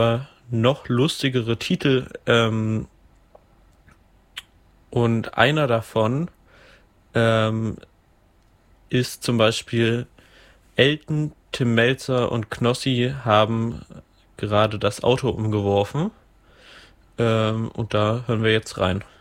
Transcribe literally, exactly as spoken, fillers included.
noch lustigere Titel. Ähm, und einer davon ähm, ist zum Beispiel Elton, Tim Melzer und Knossi haben gerade das Auto umgeworfen. Ähm, und da hören wir jetzt rein.